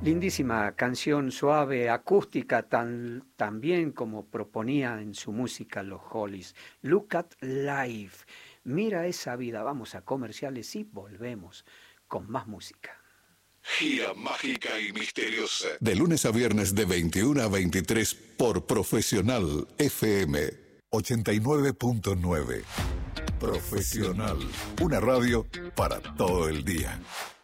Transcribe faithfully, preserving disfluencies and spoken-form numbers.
Lindísima canción suave, acústica, tan, tan bien como proponía en su música los Hollies. Look at Life. Mira esa vida. Vamos a comerciales y volvemos con más música. Gira mágica y misteriosa. De lunes a viernes de veintiuna a veintitrés por Profesional F M ochenta y nueve punto nueve. Profesional. Una radio para todo el día.